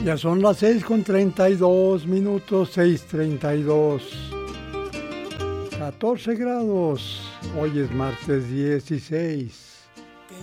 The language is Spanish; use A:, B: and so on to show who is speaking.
A: Ya son las 6:32, 6:32. 14 grados. Hoy es martes 16.